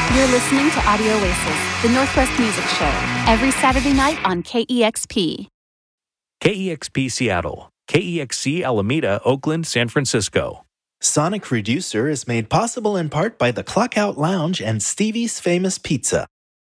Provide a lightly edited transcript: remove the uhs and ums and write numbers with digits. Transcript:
You're listening to Audio Oasis, the Northwest Music Show, every Saturday night on KEXP. KEXP Seattle, KEXC Alameda, Oakland, San Francisco. Sonic Reducer is made possible in part by the Clockout Lounge and Stevie's Famous Pizza.